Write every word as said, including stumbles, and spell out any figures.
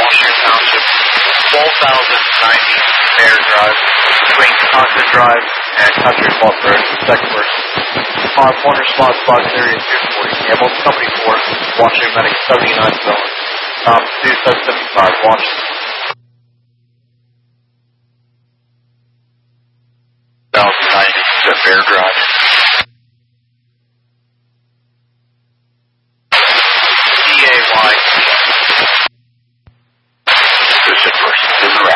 Washington Township, twelve thousand ninety Mayor Drive, between Conklin Drive and Country Club Road, second person. Car corner spot spot area two forty, ambulance company four, Washington Medic seventy-nine Zone. Tom two seven seventy-five, Washington.